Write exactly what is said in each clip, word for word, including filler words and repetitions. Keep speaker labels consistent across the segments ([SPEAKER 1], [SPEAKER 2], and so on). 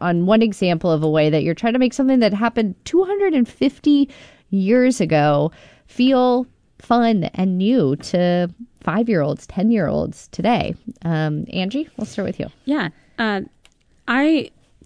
[SPEAKER 1] on one example of a way that you're trying to make something that happened two hundred fifty years ago feel fun and new to five-year-olds, ten-year-olds today. Um, Angie, we'll start with you.
[SPEAKER 2] Yeah. Uh, I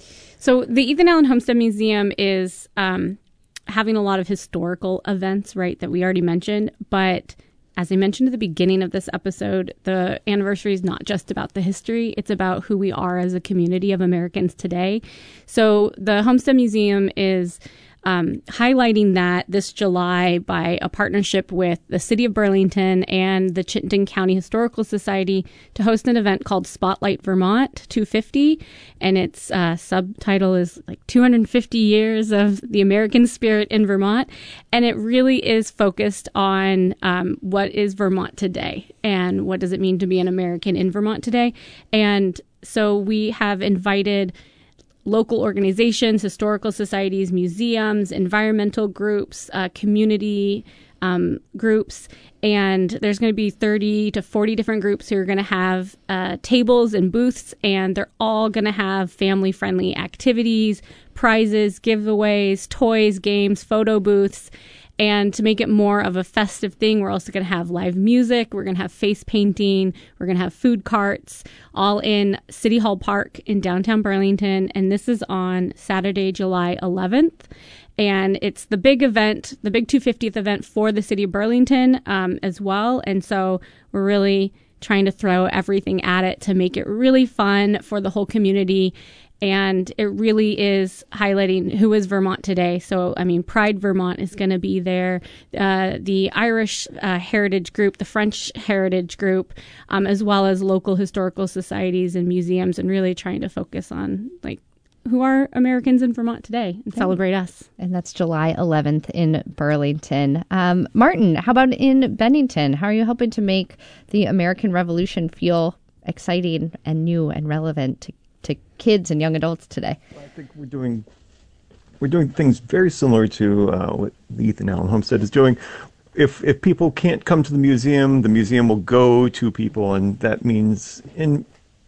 [SPEAKER 2] so the Ethan Allen Homestead Museum is um, having a lot of historical events, right, that we already mentioned. But as I mentioned at the beginning of this episode, the anniversary is not just about the history. It's about who we are as a community of Americans today. So the Homestead Museum is Um, highlighting that this July by a partnership with the City of Burlington and the Chittenden County Historical Society to host an event called Spotlight Vermont two fifty. And its uh, subtitle is like two hundred fifty years of the American spirit in Vermont. And it really is focused on um, what is Vermont today and what does it mean to be an American in Vermont today. And so we have invited local organizations, historical societies, museums, environmental groups, uh, community um, groups. And there's going to be thirty to forty different groups who are going to have uh, tables and booths, and they're all going to have family-friendly activities, prizes, giveaways, toys, games, photo booths. And to make it more of a festive thing, we're also going to have live music. We're going to have face painting. We're going to have food carts, all in City Hall Park in downtown Burlington. And this is on Saturday, July eleventh. And it's the big event, the big two hundred fiftieth event for the city of Burlington um, as well. And so we're really trying to throw everything at it to make it really fun for the whole community. And it really is highlighting who is Vermont today. So, I mean, Pride Vermont is going to be there. Uh, the Irish uh, Heritage Group, the French Heritage Group, um, as well as local historical societies and museums, and really trying to focus on, like, who are Americans in Vermont today and celebrate us.
[SPEAKER 1] And that's July eleventh in Burlington. Um, Martin, how about in Bennington? How are you helping to make the American Revolution feel exciting and new and relevant to to kids and young adults today?
[SPEAKER 3] Well, I think we're doing we're doing things very similar to uh, what the Ethan Allen Homestead is doing. If if people can't come to the museum, the museum will go to people, and that means in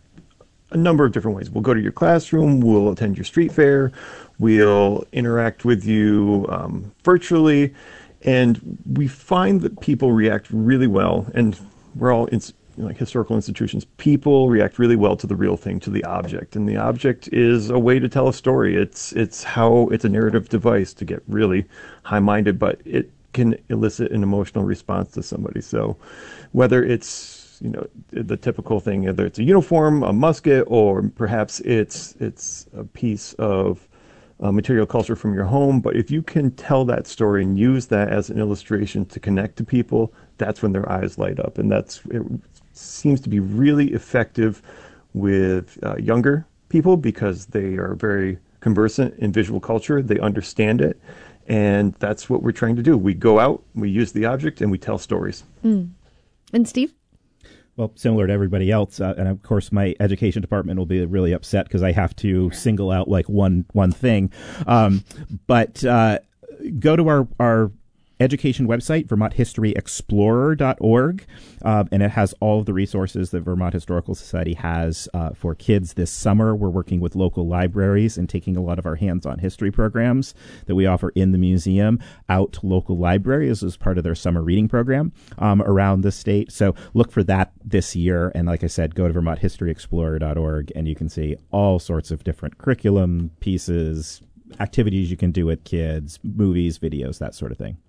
[SPEAKER 3] a number of different ways. We'll go to your classroom, we'll attend your street fair, we'll interact with you um, virtually, and we find that people react really well, and we're all in, like historical institutions, people react really well to the real thing, to the object. And the object is a way to tell a story. It's it's how it's a narrative device to get really high-minded, but it can elicit an emotional response to somebody. So whether it's, you know, the typical thing, whether it's a uniform, a musket, or perhaps it's it's a piece of uh, material culture from your home, but if you can tell that story and use that as an illustration to connect to people, that's when their eyes light up. And that's it seems to be really effective with uh, younger people because they are very conversant in visual culture. They understand it. And that's what we're trying to do. We go out, we use the object, and we tell stories.
[SPEAKER 1] Mm. And Steve?
[SPEAKER 4] Well, similar to everybody else, uh, and of course my education department will be really upset because I have to single out like one one thing. Um, but uh, go to our, our education website, vermont history explorer dot org, uh, and it has all of the resources that Vermont Historical Society has uh, for kids this summer. We're working with local libraries and taking a lot of our hands-on history programs that we offer in the museum out to local libraries as part of their summer reading program um, around the state. So look for that this year. And like I said, go to vermont history explorer dot org and you can see all sorts of different curriculum pieces, activities you can do with kids, movies, videos, that sort of thing.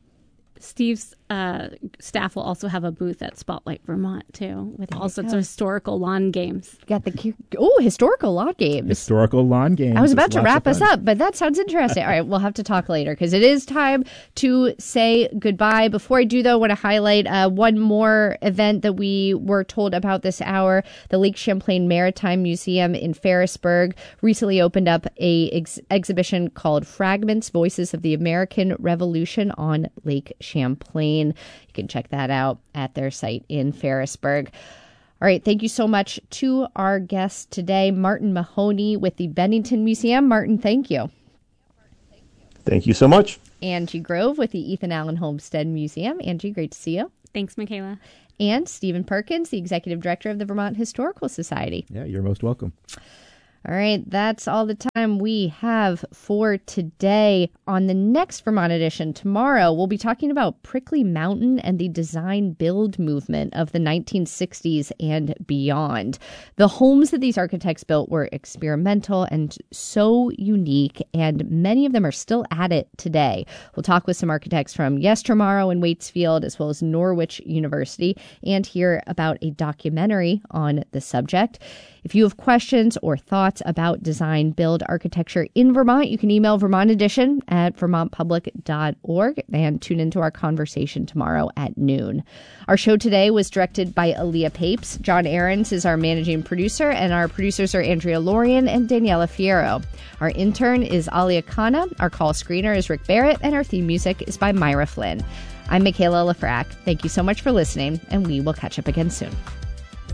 [SPEAKER 2] Steve's uh, staff will also have a booth at Spotlight Vermont, too, with all sorts
[SPEAKER 1] go.
[SPEAKER 2] of historical lawn games.
[SPEAKER 1] Got the oh historical lawn games.
[SPEAKER 4] Historical lawn games.
[SPEAKER 1] I was about
[SPEAKER 4] It's
[SPEAKER 1] to
[SPEAKER 4] lots
[SPEAKER 1] wrap
[SPEAKER 4] of
[SPEAKER 1] us
[SPEAKER 4] fun.
[SPEAKER 1] up, but that sounds interesting. All right, we'll have to talk later because it is time to say goodbye. Before I do, though, I want to highlight uh, one more event that we were told about this hour. The Lake Champlain Maritime Museum in Ferrisburg recently opened up a ex- exhibition called Fragments, Voices of the American Revolution on Lake Champlain. You can check that out at their site in Ferrisburg. All right, thank you so much to our guest today, Martin Mahoney with the Bennington Museum. Martin, thank you.
[SPEAKER 3] Thank you so much.
[SPEAKER 1] Angie Grove with the Ethan Allen Homestead Museum. Angie, great to see you.
[SPEAKER 2] Thanks, Michaela.
[SPEAKER 1] And Stephen Perkins, the Executive Director of the Vermont Historical Society.
[SPEAKER 4] Yeah, you're most welcome.
[SPEAKER 1] All right, that's all the time we have for today. On the next Vermont edition tomorrow, we'll be talking about Prickly Mountain and the design build movement of the nineteen sixties and beyond. The homes that these architects built were experimental and so unique, and many of them are still at it today. We'll talk with some architects from Yes Tomorrow in Waitsfield, as well as Norwich University, and hear about a documentary on the subject. If you have questions or thoughts about design build architecture in Vermont, you can email Vermont Edition at vermont public dot org and tune into our conversation tomorrow at noon. Our show today was directed by Aaliyah Papes. John Ahrens is our managing producer, and our producers are Andrea Lorian and Daniela Fierro. Our intern is Alia Khanna, our call screener is Rick Barrett, and our theme music is by Myra Flynn. I'm Michaela Lafrac. Thank you so much for listening, and we will catch up again soon.